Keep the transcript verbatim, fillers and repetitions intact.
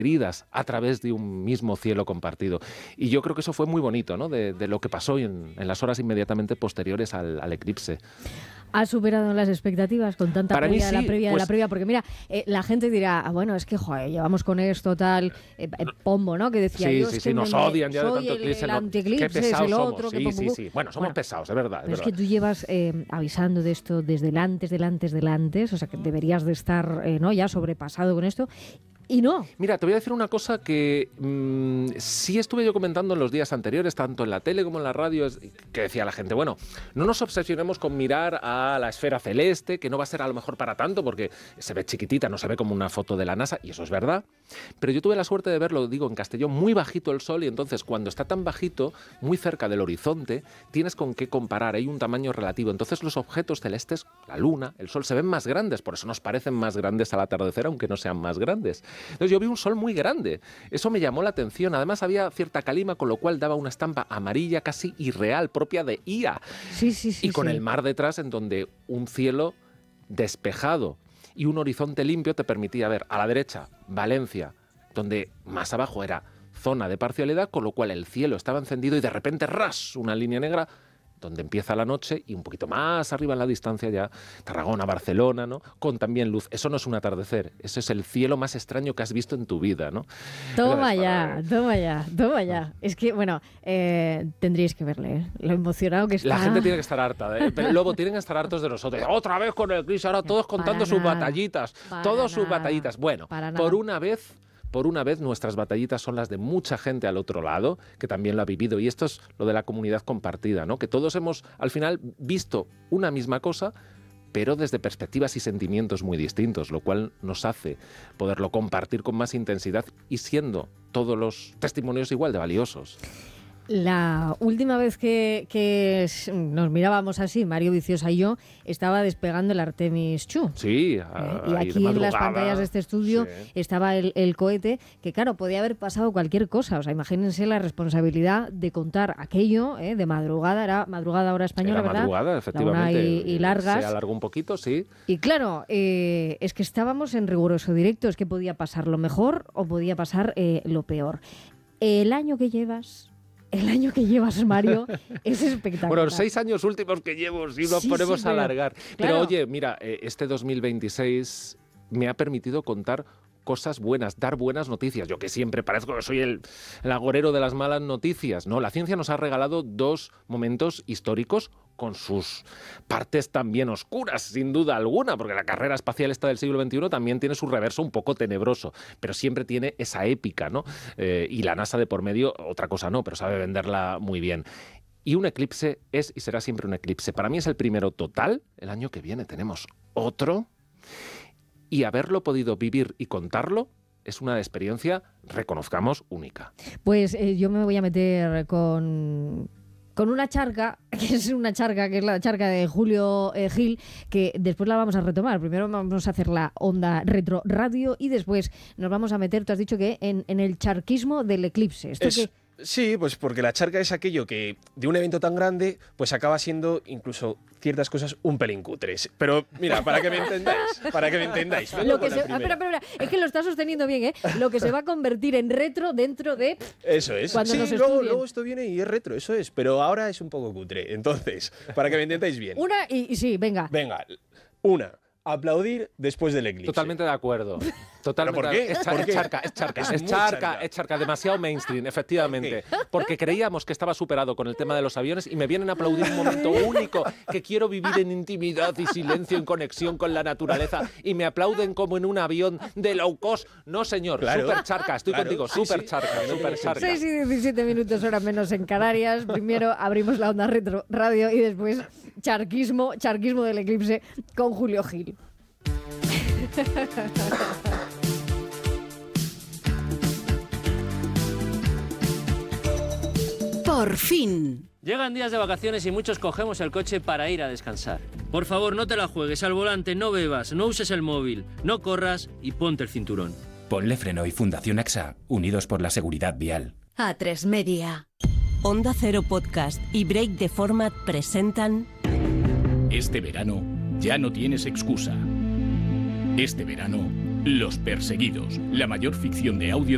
heridas a través de un mismo cielo compartido. Y yo creo que eso fue muy bonito, ¿no? De, de lo que pasó en, en las horas inmediatamente posteriores al, al eclipse. ¿Ha superado las expectativas con tanta Para previa mí de la sí, previa pues, de la previa? Porque mira, eh, la gente dirá, ah, bueno, es que joder, llevamos con esto tal, eh, eh, Pombo, ¿no? Que decía, sí, yo sí, es sí, que nos me, odian ya de soy tanto el, eclipse. el No, antieclipse, qué es pesados el somos. otro. Sí, que pum, sí, pum, sí. Bueno, somos bueno, pesados, es verdad. Es, pero es verdad. que tú llevas eh, avisando de esto desde el antes, del antes, del antes, o sea que deberías de estar eh, ¿no? ya sobrepasado con esto. Y no. Mira, te voy a decir una cosa que mmm, sí estuve yo comentando en los días anteriores, tanto en la tele como en la radio, es, que decía la gente, bueno, no nos obsesionemos con mirar a la esfera celeste, que no va a ser a lo mejor para tanto, porque se ve chiquitita, no se ve como una foto de la NASA, y eso es verdad. Pero yo tuve la suerte de verlo, digo, en Castellón, muy bajito el sol, y entonces cuando está tan bajito, muy cerca del horizonte, tienes con qué comparar, hay un tamaño relativo. Entonces los objetos celestes, la luna, el sol, se ven más grandes, por eso nos parecen más grandes al atardecer, aunque no sean más grandes. Entonces yo vi un sol muy grande, eso me llamó la atención, además había cierta calima, con lo cual daba una estampa amarilla casi irreal, propia de I A. Sí, sí, sí. Y con sí. el mar detrás, en donde un cielo despejado y un horizonte limpio te permitía ver a la derecha Valencia, donde más abajo era zona de parcialidad, con lo cual el cielo estaba encendido y de repente ¡ras!, una línea negra donde empieza la noche, y un poquito más arriba en la distancia ya Tarragona, Barcelona, ¿no? Con también luz. Eso no es un atardecer, eso es el cielo más extraño que has visto en tu vida, ¿no? Toma ya, toma ya, toma ya. Es que, bueno, eh, tendríais que verle, ¿eh? Lo emocionado que está. La gente tiene que estar harta, ¿eh? Pero luego tienen que estar hartos de nosotros. Otra vez con el eclipse, ahora todos contando sus nada, batallitas, para todos sus nada, batallitas. Bueno, para por nada. una vez... Por una vez, nuestras batallitas son las de mucha gente al otro lado, que también lo ha vivido. Y esto es lo de la comunidad compartida, ¿no? Que todos hemos, al final, visto una misma cosa, pero desde perspectivas y sentimientos muy distintos, lo cual nos hace poderlo compartir con más intensidad y siendo todos los testimonios igual de valiosos. La última vez que, que nos mirábamos así, Mario Viciosa y yo, estaba despegando el Artemis two. Sí, ¿Eh? a, Y aquí en las pantallas de este estudio sí. estaba el, el cohete, que claro, podía haber pasado cualquier cosa. O sea, imagínense la responsabilidad de contar aquello, ¿eh? De madrugada, era madrugada hora española, Era ¿verdad? madrugada, efectivamente. La una y, y largas. Se alargó un poquito, sí. Y claro, eh, es que estábamos en riguroso directo, es que podía pasar lo mejor o podía pasar eh, lo peor. El año que llevas... El año que llevas, Mario, es espectacular. Bueno, los seis años últimos que llevo, si nos sí, ponemos sí, a pero, alargar. Claro. Pero oye, mira, este dos mil veintiséis me ha permitido contar cosas buenas, dar buenas noticias. Yo que siempre parezco que soy el, el agorero de las malas noticias, ¿no? La ciencia nos ha regalado dos momentos históricos con sus partes también oscuras, sin duda alguna, porque la carrera espacial esta del siglo veintiuno también tiene su reverso un poco tenebroso, pero siempre tiene esa épica, ¿no? Eh, y la NASA de por medio, otra cosa no, pero sabe venderla muy bien. Y un eclipse es y será siempre un eclipse. Para mí es el primero total. El año que viene tenemos otro. Y haberlo podido vivir y contarlo es una experiencia, reconozcamos, única. Pues eh, yo me voy a meter con... con una charca, que es una charca, que es la charca de Julio eh, Gil, que después la vamos a retomar. Primero vamos a hacer la onda retro radio y después nos vamos a meter, tú has dicho que en, en el charquismo del eclipse. ¿Esto Es, qué? Sí, pues porque la charca es aquello que de un evento tan grande pues acaba siendo incluso ciertas cosas un pelín cutres. Pero mira, para que me entendáis, para que me entendáis. Lo que se, espera, espera, espera, es que lo estás sosteniendo bien, ¿eh? Lo que se va a convertir en retro dentro de... Eso es. Cuando sí, nos luego, luego esto viene y es retro, eso es. Pero ahora es un poco cutre. Entonces, para que me entendáis bien. Una y, y sí, venga. Venga, una. Aplaudir después del eclipse. Totalmente de acuerdo. Totalmente. ¿Pero por qué? Es, char- ¿Por qué? es charca, es charca, Es es muy charca, charca. es charca, demasiado mainstream, efectivamente. Porque creíamos que estaba superado con el tema de los aviones y me vienen a aplaudir un momento único que quiero vivir en intimidad y silencio, en conexión con la naturaleza, y me aplauden como en un avión de low cost. No, señor, Claro. super charca, estoy Claro, contigo, sí, super sí. charca, super charca. seis y diecisiete minutos, hora menos en Canarias. Primero abrimos la onda retro radio y después charquismo, charquismo del eclipse con Julio Gil. Por fin. Llegan días de vacaciones y muchos cogemos el coche para ir a descansar. Por favor, no te la juegues al volante, no bebas, no uses el móvil, no corras y ponte el cinturón. Ponle Freno y Fundación AXA, unidos por la seguridad vial. A tres Media. Onda Cero Podcast y Break the Format presentan... Este verano ya no tienes excusa. Este verano, Los Perseguidos, la mayor ficción de audio